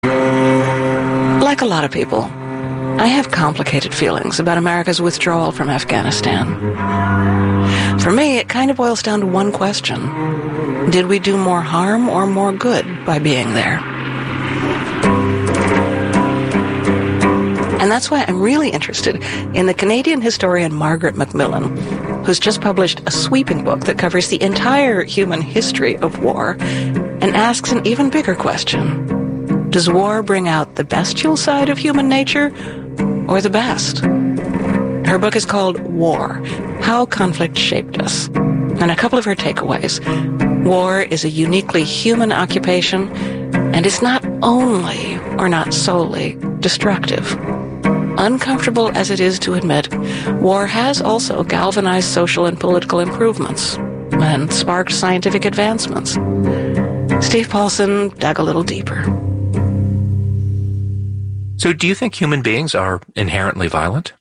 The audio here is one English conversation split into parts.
Like a lot of people, I have complicated feelings about America's withdrawal from Afghanistan. For me, it kind of boils down to one question. Did we do more harm or more good by being there? And that's why I'm really interested in the Canadian historian Margaret Macmillan, who's just published a sweeping book that covers the entire human history of war and asks an even bigger question. Does war bring out the bestial side of human nature or the best? Her book is called War: How Conflict Shaped Us. And a couple of her takeaways. War is a uniquely human occupation, and it's not only, or not solely, destructive. Uncomfortable as it is to admit, war has also galvanized social and political improvements and sparked scientific advancements. Steve Paulson dug a little deeper. So do you think human beings are inherently violent?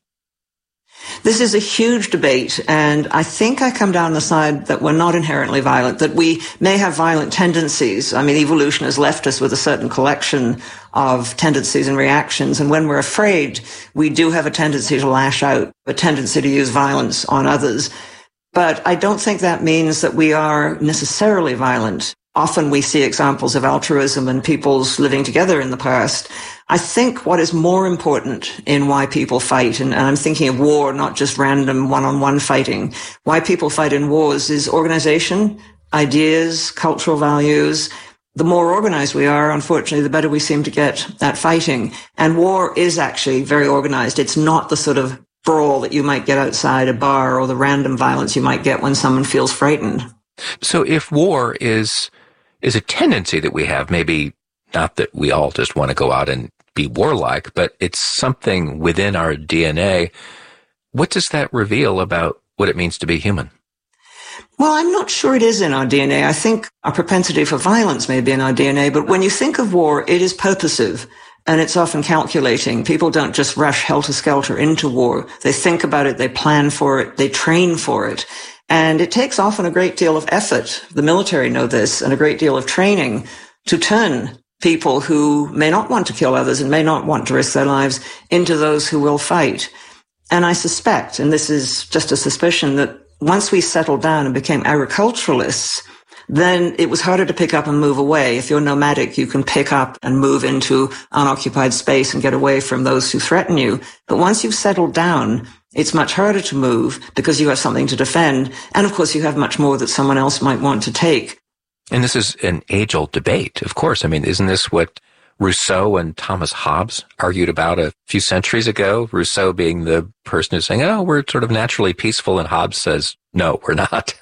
This is a huge debate, and I think I come down the side that we're not inherently violent, that we may have violent tendencies. I mean, evolution has left us with a certain collection of tendencies and reactions, and when we're afraid, we do have a tendency to lash out, a tendency to use violence on others. But I don't think that means that we are necessarily violent. Often we see examples of altruism and people's living together in the past. I think what is more important in why people fight, and I'm thinking of war, not just random one-on-one fighting, why people fight in wars is organization, ideas, cultural values. The more organized we are, unfortunately, the better we seem to get at fighting. And war is actually very organized. It's not the sort of brawl that you might get outside a bar or the random violence you might get when someone feels frightened. So if war is a tendency that we have, maybe not that we all just want to go out and be warlike, but it's something within our DNA, what does that reveal about what it means to be human? Well, I'm not sure it is in our DNA. I think our propensity for violence may be in our DNA, but when you think of war, it is purposive and it's often calculating. People don't just rush helter-skelter into war. They think about it, they plan for it, they train for it. And it takes often a great deal of effort, the military know this, and a great deal of training to turn people who may not want to kill others and may not want to risk their lives into those who will fight. And I suspect, and this is just a suspicion, that once we settled down and became agriculturalists, then it was harder to pick up and move away. If you're nomadic, you can pick up and move into unoccupied space and get away from those who threaten you. But once you've settled down, it's much harder to move because you have something to defend. And of course, you have much more that someone else might want to take. And this is an age-old debate, of course. I mean, isn't this what Rousseau and Thomas Hobbes argued about a few centuries ago? Rousseau being the person who's saying, oh, we're sort of naturally peaceful, and Hobbes says, no, we're not.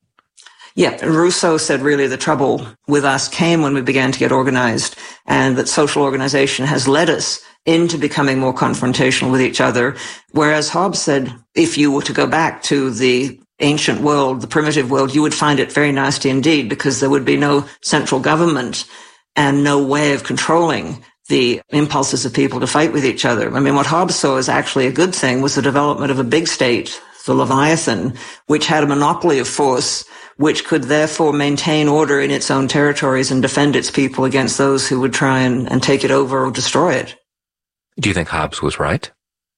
Yeah, and Rousseau said really the trouble with us came when we began to get organized, and that social organization has led us into becoming more confrontational with each other. Whereas Hobbes said, if you were to go back to the ancient world, the primitive world, you would find it very nasty indeed, because there would be no central government and no way of controlling the impulses of people to fight with each other. I mean, what Hobbes saw as actually a good thing was the development of a big state, the Leviathan, which had a monopoly of force, which could therefore maintain order in its own territories and defend its people against those who would try and take it over or destroy it. Do you think Hobbes was right?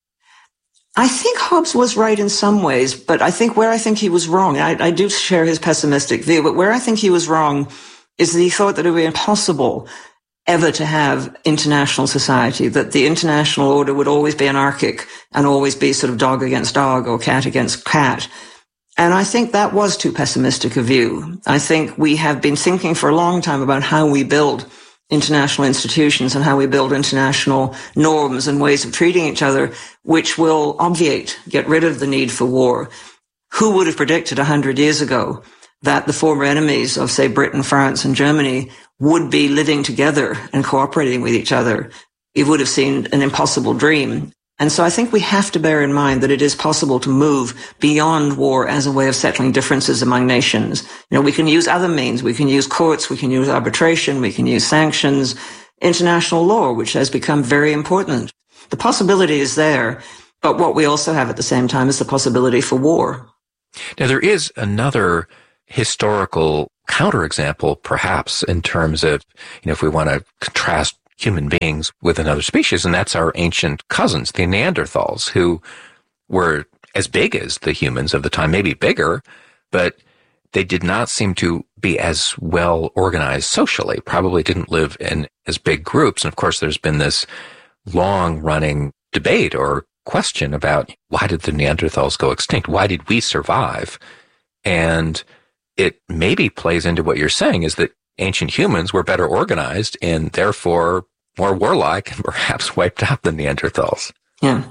I think Hobbes was right in some ways, but I think where I think he was wrong, I do share his pessimistic view, but where I think he was wrong is that he thought that it would be impossible ever to have international society, that the international order would always be anarchic and always be sort of dog against dog or cat against cat. And I think that was too pessimistic a view. I think we have been thinking for a long time about how we build international institutions and how we build international norms and ways of treating each other, which will obviate, get rid of the need for war. Who would have predicted 100 years ago that the former enemies of, say, Britain, France, and Germany would be living together and cooperating with each other? It would have seemed an impossible dream. And so I think we have to bear in mind that it is possible to move beyond war as a way of settling differences among nations. You know, we can use other means. We can use courts. We can use arbitration. We can use sanctions, international law, which has become very important. The possibility is there, but what we also have at the same time is the possibility for war. Now, there is another historical counterexample, perhaps, in terms of, if we want to contrast human beings with another species, and that's our ancient cousins, the Neanderthals, who were as big as the humans of the time, maybe bigger, but they did not seem to be as well organized socially, probably didn't live in as big groups. And of course, there's been this long-running debate or question about why did the Neanderthals go extinct? Why did we survive? And it maybe plays into what you're saying, is that ancient humans were better organized and therefore more warlike and perhaps wiped out the Neanderthals. Yeah.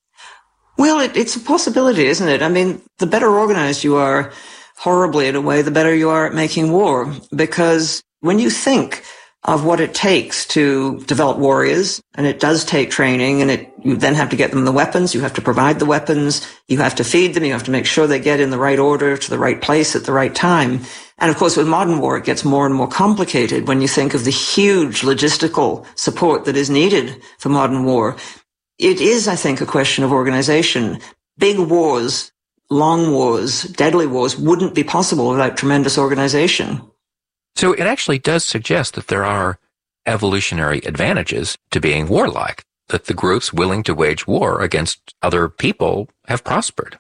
Well, it's a possibility, isn't it? I mean, the better organized you are, horribly in a way, the better you are at making war. Because when you think of what it takes to develop warriors, and it does take training, and you then have to get them the weapons, you have to provide the weapons, you have to feed them, you have to make sure they get in the right order to the right place at the right time. And of course, with modern war, it gets more and more complicated when you think of the huge logistical support that is needed for modern war. It is, I think, a question of organization. Big wars, long wars, deadly wars wouldn't be possible without tremendous organization. So it actually does suggest that there are evolutionary advantages to being warlike, that the groups willing to wage war against other people have prospered.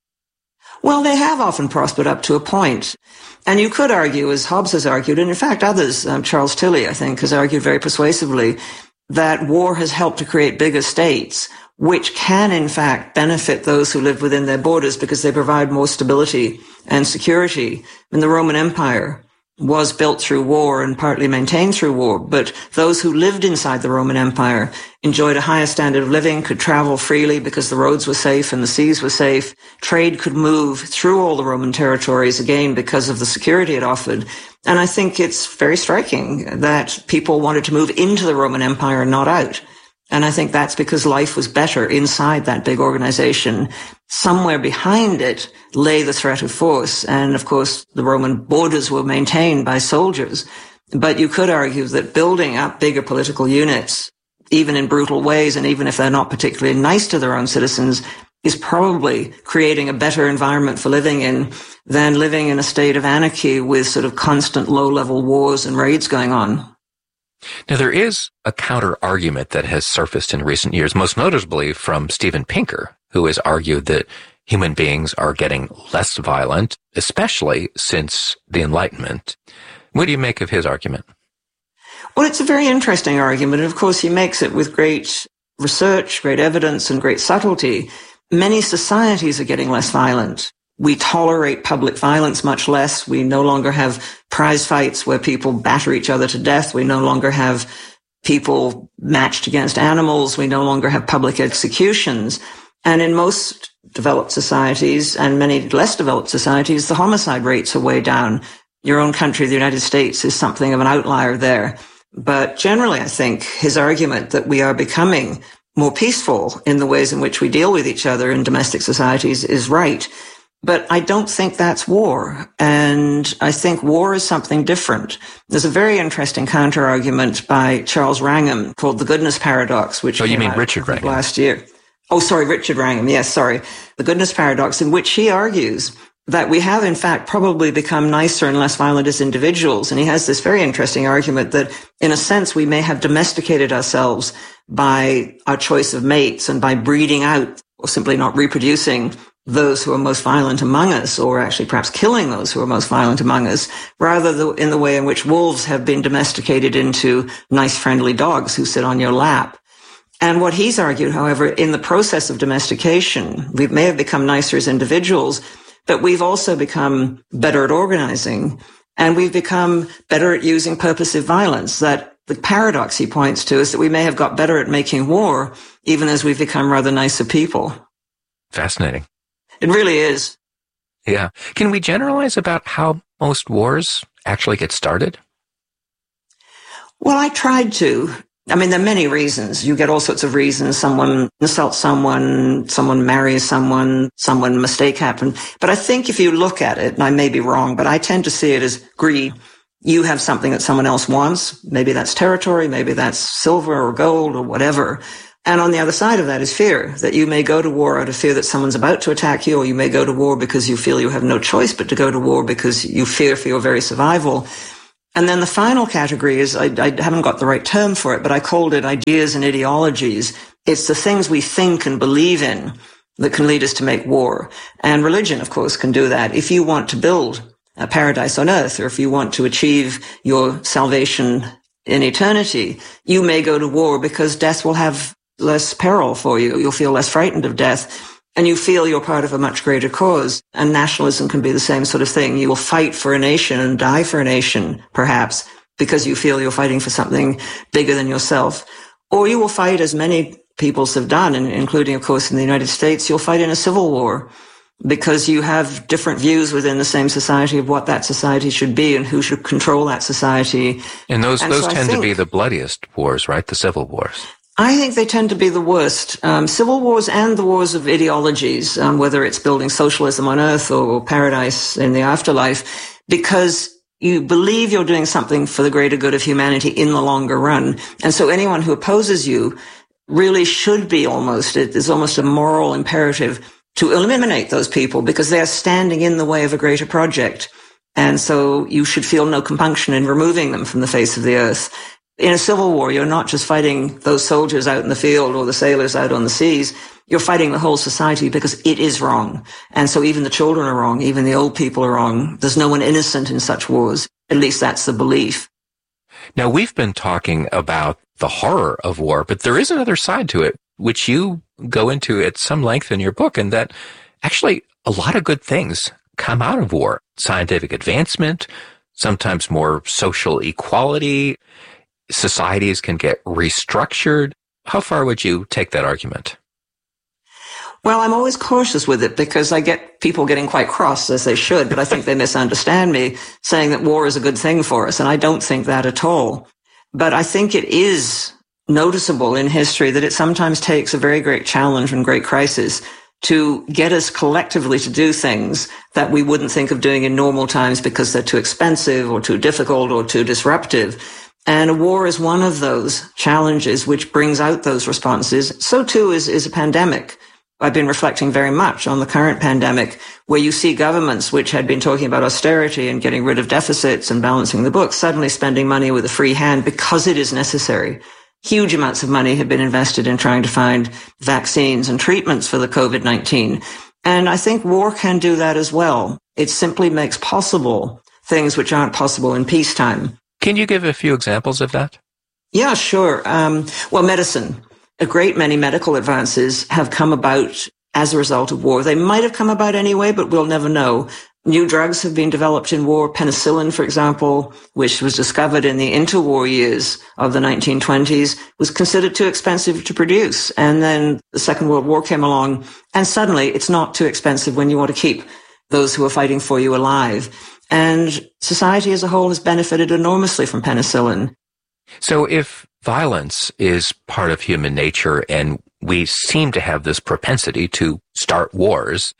Well, they have often prospered up to a point. And you could argue, as Hobbes has argued, and in fact others, Charles Tilly, I think, has argued very persuasively, that war has helped to create bigger states, which can in fact benefit those who live within their borders because they provide more stability and security. In the Roman Empire was built through war and partly maintained through war, but those who lived inside the Roman Empire enjoyed a higher standard of living, could travel freely because the roads were safe and the seas were safe. Trade could move through all the Roman territories, again, because of the security it offered. And I think it's very striking that people wanted to move into the Roman Empire and not out. And I think that's because life was better inside that big organization. Somewhere behind it lay the threat of force. And of course, the Roman borders were maintained by soldiers. But you could argue that building up bigger political units, even in brutal ways, and even if they're not particularly nice to their own citizens, is probably creating a better environment for living in than living in a state of anarchy with sort of constant low-level wars and raids going on. Now, there is a counter-argument that has surfaced in recent years, most notably from Steven Pinker, who has argued that human beings are getting less violent, especially since the Enlightenment. What do you make of his argument? Well, it's a very interesting argument, and of course he makes it with great research, great evidence, and great subtlety. Many societies are getting less violent. We tolerate public violence much less. We no longer have prize fights where people batter each other to death. We no longer have people matched against animals. We no longer have public executions. And in most developed societies and many less developed societies, the homicide rates are way down. Your own country, the United States, is something of an outlier there. But generally, I think his argument that we are becoming more peaceful in the ways in which we deal with each other in domestic societies is right. But I don't think that's war. And I think war is something different. There's a very interesting counter-argument by Charles Wrangham called the goodness paradox, which you mean Richard Wrangham? Last year. Oh, sorry, Richard Wrangham. Yes, sorry. The goodness paradox, in which he argues that we have, in fact, probably become nicer and less violent as individuals. And he has this very interesting argument that, in a sense, we may have domesticated ourselves by our choice of mates and by breeding out or simply not reproducing those who are most violent among us, or actually perhaps killing those who are most violent among us, rather in the way in which wolves have been domesticated into nice, friendly dogs who sit on your lap. And what he's argued, however, in the process of domestication, we may have become nicer as individuals, but we've also become better at organizing, and we've become better at using purposive violence. That the paradox he points to is that we may have got better at making war, even as we've become rather nicer people. Fascinating. It really is. Yeah. Can we generalize about how most wars actually get started? Well, I tried to. I mean, there are many reasons. You get all sorts of reasons. Someone insults someone marries someone mistake happened. But I think if you look at it, and I may be wrong, but I tend to see it as greed. You have something that someone else wants. Maybe that's territory, maybe that's silver or gold or whatever. And on the other side of that is fear, that you may go to war out of fear that someone's about to attack you, or you may go to war because you feel you have no choice but to go to war because you fear for your very survival. And then the final category is, I haven't got the right term for it, but I called it ideas and ideologies. It's the things we think and believe in that can lead us to make war. And religion, of course, can do that. If you want to build a paradise on earth, or if you want to achieve your salvation in eternity, you may go to war because death will have less peril for you. You'll feel less frightened of death. And you feel you're part of a much greater cause. And nationalism can be the same sort of thing. You will fight for a nation and die for a nation, perhaps, because you feel you're fighting for something bigger than yourself. Or you will fight, as many peoples have done, including, of course, in the United States, you'll fight in a civil war because you have different views within the same society of what that society should be and who should control that society. And those tend to be the bloodiest wars, right? The civil wars. I think they tend to be the worst. Civil wars and the wars of ideologies, whether it's building socialism on earth or paradise in the afterlife, because you believe you're doing something for the greater good of humanity in the longer run. And so anyone who opposes you really should be it's almost a moral imperative to eliminate those people because they are standing in the way of a greater project. And so you should feel no compunction in removing them from the face of the earth. In a civil war, you're not just fighting those soldiers out in the field or the sailors out on the seas. You're fighting the whole society because it is wrong. And so even the children are wrong. Even the old people are wrong. There's no one innocent in such wars. At least that's the belief. Now, we've been talking about the horror of war, but there is another side to it, which you go into at some length in your book, and that actually a lot of good things come out of war. Scientific advancement, sometimes more social equality. Societies can get restructured. How far would you take that argument? Well, I'm always cautious with it because I get people getting quite cross, as they should, but I think they misunderstand me, saying that war is a good thing for us, and I don't think that at all. But I think it is noticeable in history that it sometimes takes a very great challenge and great crisis to get us collectively to do things that we wouldn't think of doing in normal times because they're too expensive or too difficult or too disruptive. And a war is one of those challenges which brings out those responses. So too is a pandemic. I've been reflecting very much on the current pandemic, where you see governments which had been talking about austerity and getting rid of deficits and balancing the books, suddenly spending money with a free hand because it is necessary. Huge amounts of money have been invested in trying to find vaccines and treatments for the COVID-19. And I think war can do that as well. It simply makes possible things which aren't possible in peacetime. Can you give a few examples of that? Yeah, sure. Well, medicine. A great many medical advances have come about as a result of war. They might have come about anyway, but we'll never know. New drugs have been developed in war. Penicillin, for example, which was discovered in the interwar years of the 1920s, was considered too expensive to produce. And then the Second World War came along, and suddenly it's not too expensive when you want to keep those who are fighting for you alive. And society as a whole has benefited enormously from penicillin. So if violence is part of human nature and we seem to have this propensity to start wars,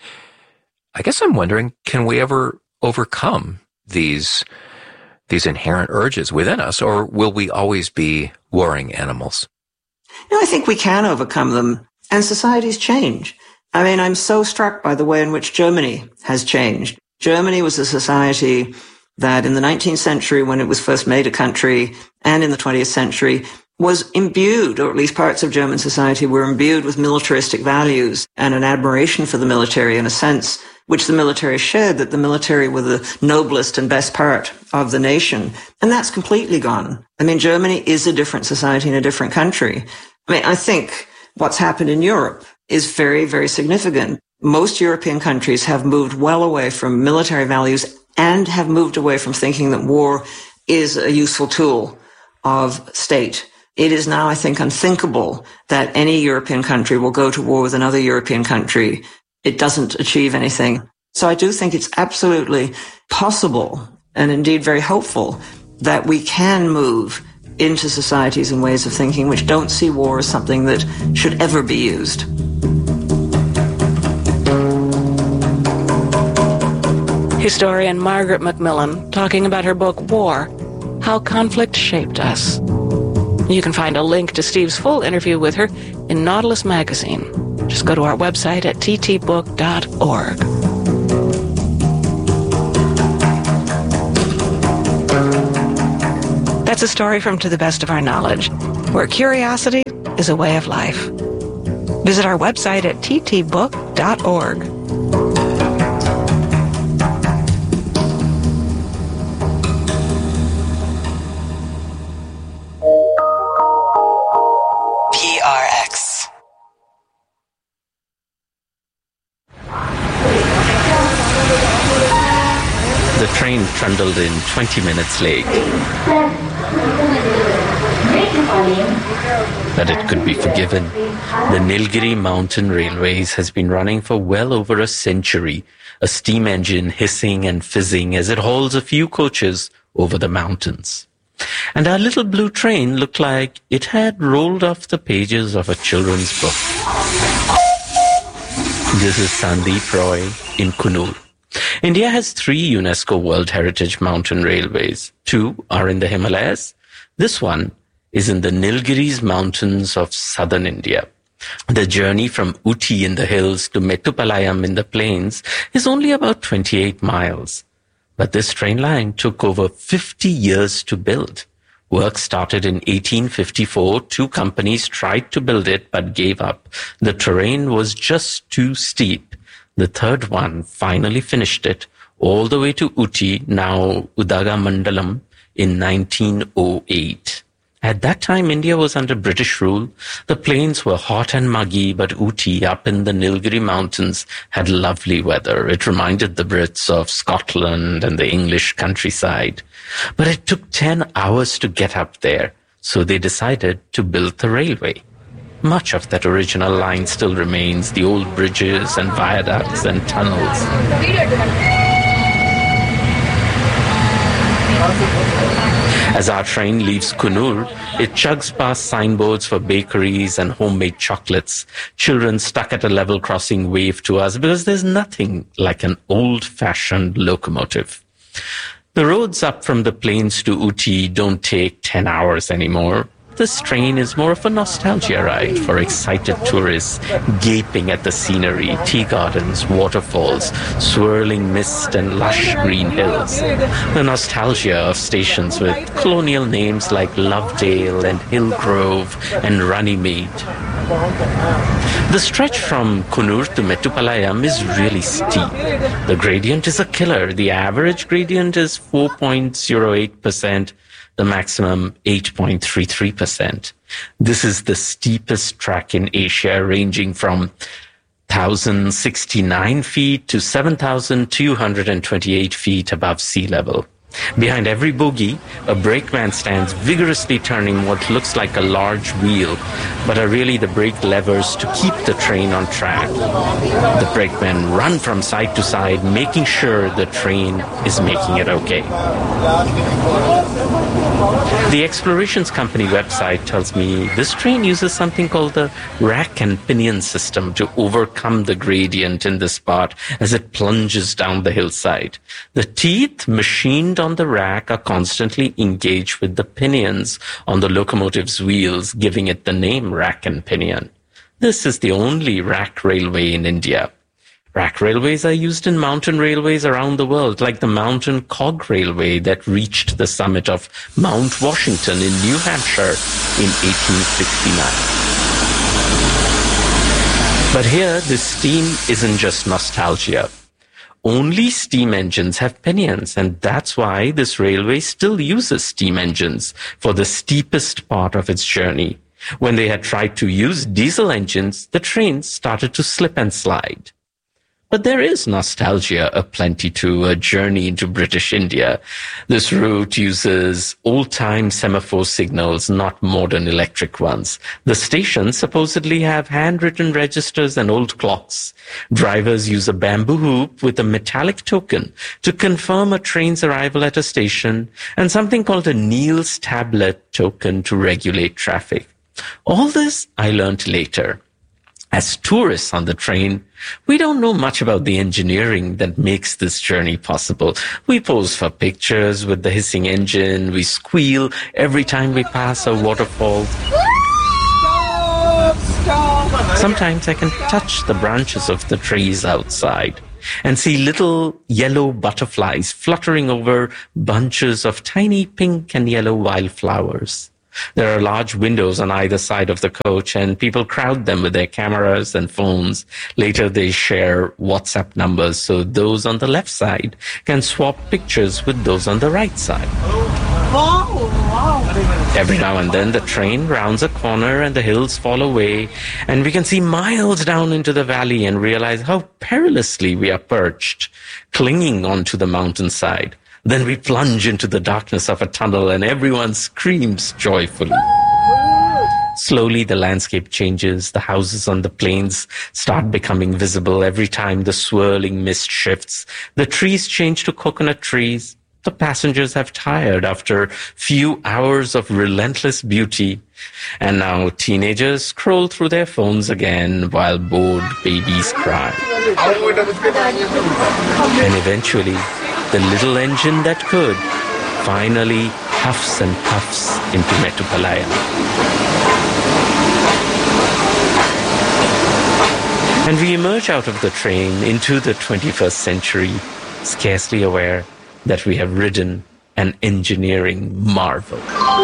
I guess I'm wondering, can we ever overcome these inherent urges within us, or will we always be warring animals? No, I think we can overcome them, and societies change. I mean, I'm so struck by the way in which Germany has changed. Germany was a society that in the 19th century, when it was first made a country, and in the 20th century, was imbued, or at least parts of German society were imbued with militaristic values and an admiration for the military in a sense which the military shared, that the military were the noblest and best part of the nation. And that's completely gone. I mean, Germany is a different society in a different country. I mean, I think what's happened in Europe is very, very significant. Most European countries have moved well away from military values and have moved away from thinking that war is a useful tool of state. It is now, I think, unthinkable that any European country will go to war with another European country. It doesn't achieve anything. So I do think it's absolutely possible, and indeed very hopeful, that we can move into societies and ways of thinking which don't see war as something that should ever be used. Historian Margaret Macmillan talking about her book, War, How Conflict Shaped Us. You can find a link to Steve's full interview with her in Nautilus Magazine. Just go to our website at ttbook.org. That's a story from To the Best of Our Knowledge, where curiosity is a way of life. Visit our website at ttbook.org. PRX. The train trundled in 20 minutes late. But it could be forgiven. The Nilgiri Mountain Railways has been running for well over a century, a steam engine hissing and fizzing as it hauls a few coaches over the mountains. And our little blue train looked like it had rolled off the pages of a children's book. This is Sandeep Roy in Coonoor. India has 3 UNESCO World Heritage Mountain Railways. 2 are in the Himalayas. This one is in the Nilgiris Mountains of southern India. The journey from Ooty in the hills to Mettupalayam in the plains is only about 28 miles. But this train line took over 50 years to build. Work started in 1854. 2 companies tried to build it but gave up. The terrain was just too steep. The third one finally finished it all the way to Ooty, now Udagamandalam, in 1908. At that time, India was under British rule. The plains were hot and muggy, but Ooty, up in the Nilgiri Mountains, had lovely weather. It reminded the Brits of Scotland and the English countryside. But it took 10 hours to get up there, so they decided to build the railway. Much of that original line still remains, the old bridges and viaducts and tunnels. As our train leaves Coonoor, it chugs past signboards for bakeries and homemade chocolates. Children stuck at a level crossing wave to us because there's nothing like an old-fashioned locomotive. The roads up from the plains to Ooty don't take 10 hours anymore. This train is more of a nostalgia ride for excited tourists gaping at the scenery, tea gardens, waterfalls, swirling mist and lush green hills. The nostalgia of stations with colonial names like Lovedale and Hillgrove and Runnymede. The stretch from Coonoor to Mettupalayam is really steep. The gradient is a killer. The average gradient is 4.08%. The maximum 8.33%. This is the steepest track in Asia, ranging from 1,069 feet to 7,228 feet above sea level. Behind every bogie, a brakeman stands vigorously turning what looks like a large wheel, but are really the brake levers to keep the train on track. The brakemen run from side to side, making sure the train is making it okay. The Explorations Company website tells me this train uses something called the rack and pinion system to overcome the gradient in this spot as it plunges down the hillside. The teeth machined on the rack are constantly engaged with the pinions on the locomotive's wheels, giving it the name rack and pinion. This is the only rack railway in India. Rack railways are used in mountain railways around the world, like the Mountain Cog Railway that reached the summit of Mount Washington in New Hampshire in 1869. But here, this steam isn't just nostalgia. Only steam engines have pinions, and that's why this railway still uses steam engines for the steepest part of its journey. When they had tried to use diesel engines, the trains started to slip and slide. But there is nostalgia aplenty too, a journey into British India. This route uses old-time semaphore signals, not modern electric ones. The stations supposedly have handwritten registers and old clocks. Drivers use a bamboo hoop with a metallic token to confirm a train's arrival at a station, and something called a Neal's tablet token to regulate traffic. All this I learned later. As tourists on the train, we don't know much about the engineering that makes this journey possible. We pose for pictures with the hissing engine. We squeal every time we pass a waterfall. Stop! Sometimes I can touch the branches of the trees outside. and see little yellow butterflies fluttering over bunches of tiny pink and yellow wildflowers. There are large windows on either side of the coach, and people crowd them with their cameras and phones. Later, they share WhatsApp numbers so those on the left side can swap pictures with those on the right side. Every now and then, the train rounds a corner and the hills fall away, and we can see miles down into the valley and realize how perilously we are perched, clinging onto the mountainside. Then we plunge into the darkness of a tunnel and everyone screams joyfully. Slowly, the landscape changes. The houses on the plains start becoming visible every time the swirling mist shifts. The trees change to coconut trees. The passengers have tired after few hours of relentless beauty. And now teenagers scroll through their phones again while bored babies cry. And eventually, the little engine that could finally huffs and puffs into Mettupalayam. And we emerge out of the train into the 21st century, scarcely aware that we have ridden an engineering marvel.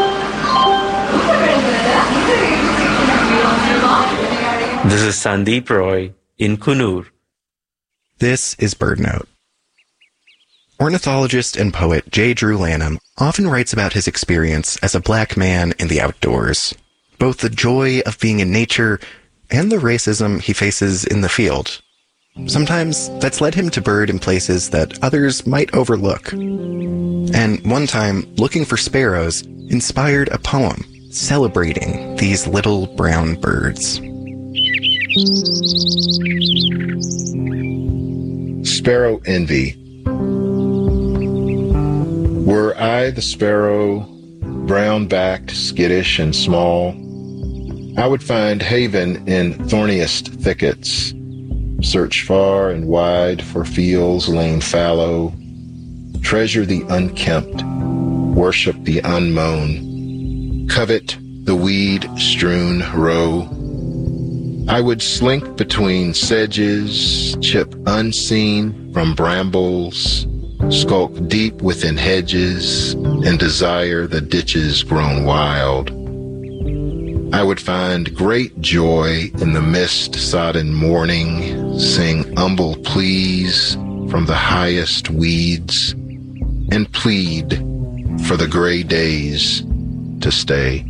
This is Sandeep Roy in Coonoor. This is BirdNote. Ornithologist and poet J. Drew Lanham often writes about his experience as a black man in the outdoors, both the joy of being in nature and the racism he faces in the field. Sometimes that's led him to bird in places that others might overlook. And one time, looking for sparrows inspired a poem celebrating these little brown birds. Sparrow Envy. Were I the sparrow, brown-backed, skittish, and small, I would find haven in thorniest thickets, search far and wide for fields lain fallow, treasure the unkempt, worship the unmown, covet the weed-strewn row. I would slink between sedges, chip unseen from brambles, skulk deep within hedges, and desire the ditches grown wild. I would find great joy in the mist-sodden morning, sing humble pleas from the highest weeds, and plead for the gray days to stay.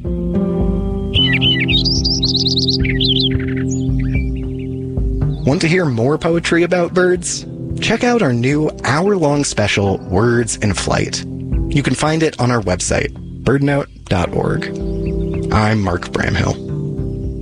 Want to hear more poetry about birds? Check out our new hour-long special, Words in Flight. You can find it on our website, birdnote.org. I'm Mark Bramhill.